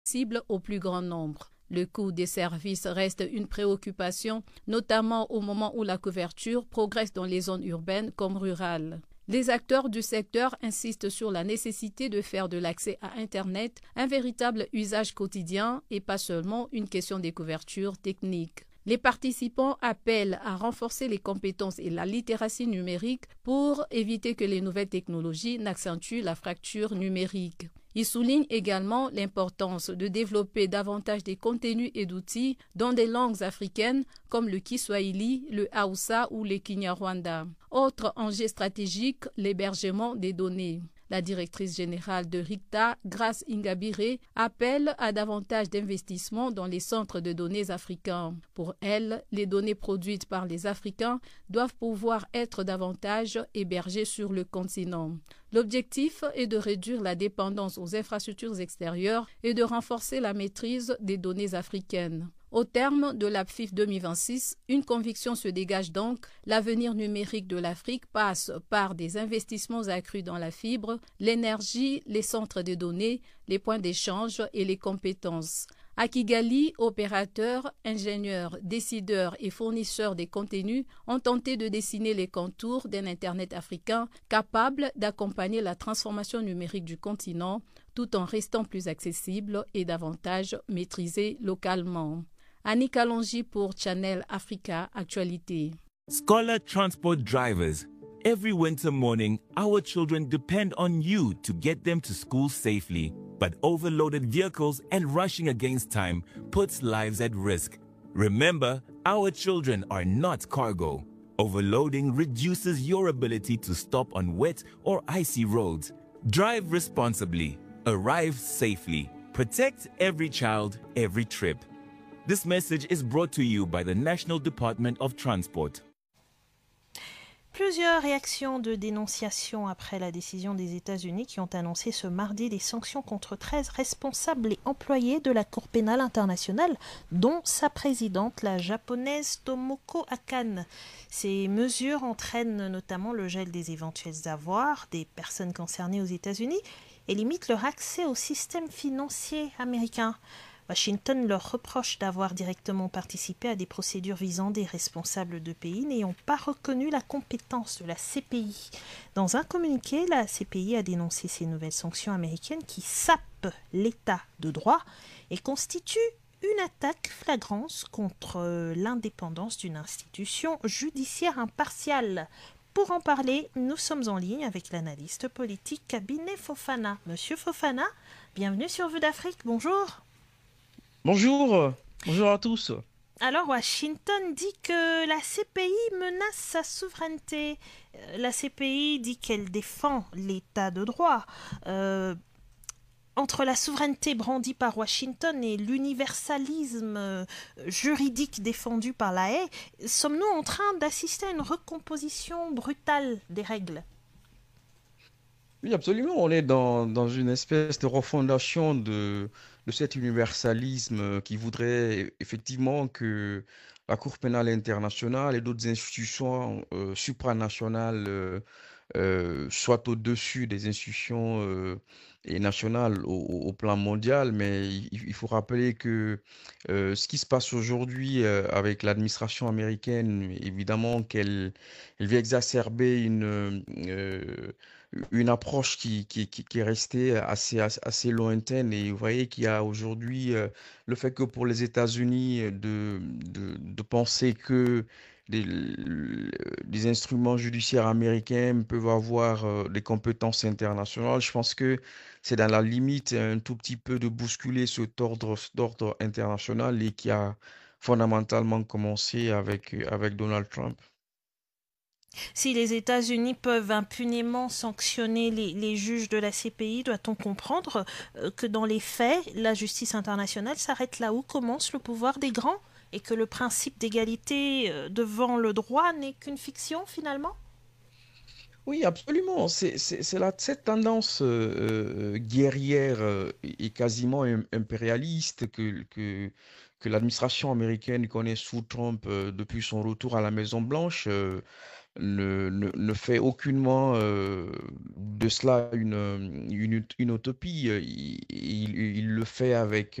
cible au plus grand nombre. Le coût des services reste une préoccupation, notamment au moment où la couverture progresse dans les zones urbaines comme rurales. Les acteurs du secteur insistent sur la nécessité de faire de l'accès à Internet un véritable usage quotidien et pas seulement une question des couvertures techniques. Les participants appellent à renforcer les compétences et la littératie numérique pour éviter que les nouvelles technologies n'accentuent la fracture numérique. Ils soulignent également l'importance de développer davantage des contenus et d'outils dans des langues africaines comme le Kiswahili, le Hausa ou le Kinyarwanda. Autre enjeu stratégique, l'hébergement des données. La directrice générale de RICTA, Grace Ingabire, appelle à davantage d'investissements dans les centres de données africains. Pour elle, les données produites par les Africains doivent pouvoir être davantage hébergées sur le continent. L'objectif est de réduire la dépendance aux infrastructures extérieures et de renforcer la maîtrise des données africaines. Au terme de l'APFIF 2026, une conviction se dégage donc, l'avenir numérique de l'Afrique passe par des investissements accrus dans la fibre, l'énergie, les centres de données, les points d'échange et les compétences. À Kigali, opérateurs, ingénieurs, décideurs et fournisseurs des contenus ont tenté de dessiner les contours d'un Internet africain capable d'accompagner la transformation numérique du continent tout en restant plus accessible et davantage maîtrisé localement. Annie Kalonji pour Channel Africa Actualité. Scholar Transport drivers, every winter morning, our children depend on you to get them to school safely. But overloaded vehicles and rushing against time puts lives at risk. Remember, our children are not cargo. Overloading reduces your ability to stop on wet or icy roads. Drive responsibly. Arrive safely. Protect every child, every trip. This message is brought to you by the National Department of Transport. Plusieurs réactions de dénonciation après la décision des États-Unis qui ont annoncé ce mardi des sanctions contre 13 responsables et employés de la Cour pénale internationale, dont sa présidente, la japonaise Tomoko Akane. Ces mesures entraînent notamment le gel des éventuels avoirs des personnes concernées aux États-Unis et limitent leur accès au système financier américain. Washington leur reproche d'avoir directement participé à des procédures visant des responsables de pays n'ayant pas reconnu la compétence de la CPI. Dans un communiqué, la CPI a dénoncé ces nouvelles sanctions américaines qui sapent l'état de droit et constituent une attaque flagrante contre l'indépendance d'une institution judiciaire impartiale. Pour en parler, nous sommes en ligne avec l'analyste politique Kabinet Fofana. Monsieur Fofana, bienvenue sur Vue d'Afrique, bonjour. Bonjour, bonjour à tous. Alors, Washington dit que la CPI menace sa souveraineté. La CPI dit qu'elle défend l'état de droit. Entre la souveraineté brandie par Washington et l'universalisme juridique défendu par la Haye, sommes-nous en train d'assister à une recomposition brutale des règles ? Oui, absolument. On est dans une espèce de refondation de cet universalisme qui voudrait effectivement que la Cour pénale internationale et d'autres institutions supranationales soient au-dessus des institutions et nationales au plan mondial. Mais il faut rappeler que ce qui se passe aujourd'hui avec l'administration américaine, évidemment qu'elle vient exacerber une approche qui est restée assez lointaine. Et vous voyez qu'il y a aujourd'hui le fait que pour les États-Unis de penser que des instruments judiciaires américains peuvent avoir des compétences internationales. Je pense que c'est dans la limite un tout petit peu de bousculer cet ordre international et qui a fondamentalement commencé avec Donald Trump. Si les États-Unis peuvent impunément sanctionner les juges de la CPI, doit-on comprendre que dans les faits, la justice internationale s'arrête là où commence le pouvoir des grands et que le principe d'égalité devant le droit n'est qu'une fiction finalement ? Oui, absolument. Cette tendance guerrière et quasiment impérialiste que l'administration américaine connaît sous Trump depuis son retour à la Maison-Blanche ne fait aucunement de cela une utopie. Il le fait avec